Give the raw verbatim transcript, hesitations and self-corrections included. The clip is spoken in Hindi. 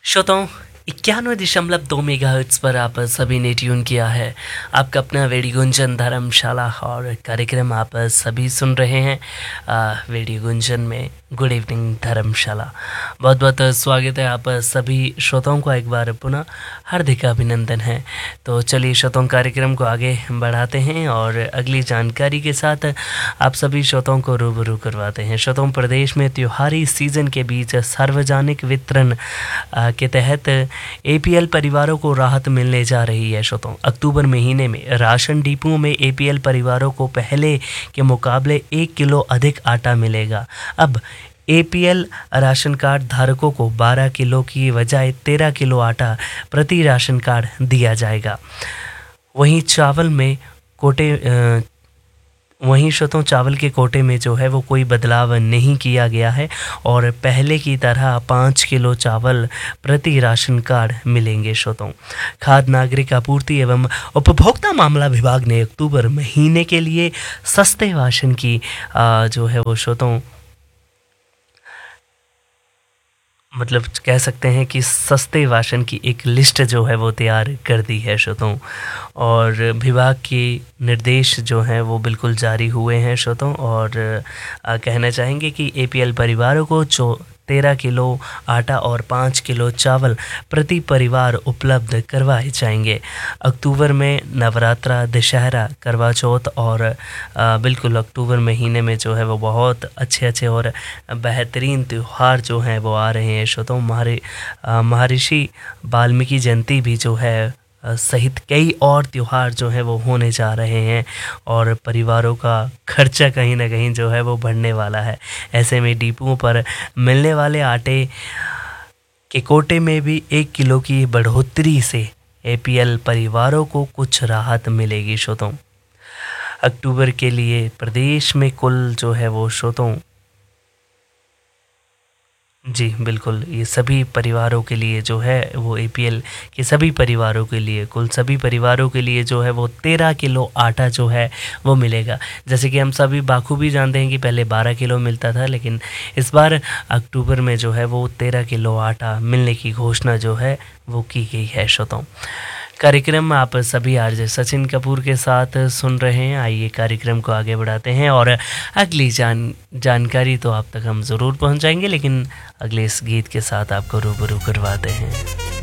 श्रोताओं, इक्यानवे दशमलव दो मेगा हर्ट्स पर आप सभी ने ट्यून किया है आपका अपना वेडी गुंजन धर्मशाला और कार्यक्रम आप सभी सुन रहे हैं आ, वेडी गुंजन में गुड इवनिंग धर्मशाला। बहुत बहुत स्वागत है आप सभी श्रोताओं को एक बार पुनः हार्दिक अभिनंदन है। तो चलिए श्रोताओं, कार्यक्रम को आगे बढ़ाते हैं और अगली जानकारी के साथ आप सभी श्रोताओं को रूबरू करवाते हैं। श्रोताओं, प्रदेश में त्योहारी सीजन के बीच सार्वजनिक वितरण आ, के तहत एपीएल परिवारों को राहत मिलने जा रही है। श्रोताओं, अक्टूबर महीने में राशन डिपुओं में एपीएल परिवारों को पहले के मुकाबले एक किलो अधिक आटा मिलेगा। अब एपीएल राशन कार्ड धारकों को बारह किलो की बजाय तेरह किलो आटा प्रति राशन कार्ड दिया जाएगा। वहीं चावल में कोटे अ, वहीं श्रोताओं, चावल के कोटे में जो है वो कोई बदलाव नहीं किया गया है और पहले की तरह पाँच किलो चावल प्रति राशन कार्ड मिलेंगे। श्रोताओं, खाद्य नागरिक आपूर्ति एवं उपभोक्ता मामला विभाग ने अक्टूबर महीने के लिए सस्ते राशन की आ, जो है वो श्रोताओं मतलब कह सकते हैं कि सस्ते राशन की एक लिस्ट जो है वो तैयार कर दी है श्रोताओं। और विभाग के निर्देश जो हैं वो बिल्कुल जारी हुए हैं श्रोताओं। और आ, कहना चाहेंगे कि एपीएल परिवारों को जो तेरह किलो आटा और पाँच किलो चावल प्रति परिवार उपलब्ध करवाए जाएंगे। अक्टूबर में नवरात्रा, दशहरा, करवा चौथ और आ, बिल्कुल अक्टूबर महीने में जो है वो बहुत अच्छे अच्छे और बेहतरीन त्यौहार जो हैं वो आ रहे हैं श्रोताओं। महर्षि महर्षि वाल्मीकि जयंती भी जो है सहित कई और त्यौहार जो हैं वो होने जा रहे हैं और परिवारों का खर्चा कहीं ना कहीं जो है वो बढ़ने वाला है। ऐसे में डिपुओं पर मिलने वाले आटे के कोटे में भी एक किलो की बढ़ोतरी से एपीएल परिवारों को कुछ राहत मिलेगी। श्रोताओं, अक्टूबर के लिए प्रदेश में कुल जो है वो श्रोताओं जी बिल्कुल, ये सभी परिवारों के लिए जो है वो एपीएल के सभी परिवारों के लिए कुल सभी परिवारों के लिए जो है वो तेरह किलो आटा जो है वो मिलेगा। जैसे कि हम सभी बाखूबी जानते हैं कि पहले बारह किलो मिलता था, लेकिन इस बार अक्टूबर में जो है वो तेरह किलो आटा मिलने की घोषणा जो है वो की गई है। श्रोताओं, कार्यक्रम आप सभी आरजे सचिन कपूर के साथ सुन रहे हैं। आइए कार्यक्रम को आगे बढ़ाते हैं और अगली जान जानकारी तो आप तक हम ज़रूर पहुंचाएंगे, लेकिन अगले इस गीत के साथ आपको रूबरू करवाते हैं।